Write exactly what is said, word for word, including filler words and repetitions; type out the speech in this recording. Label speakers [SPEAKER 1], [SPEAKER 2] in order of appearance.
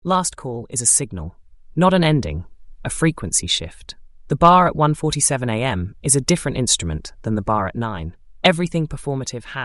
[SPEAKER 1] Last call is a signal, not an ending, a frequency shift. The bar at one forty-seven a m is a different instrument than the bar at nine. Everything performative has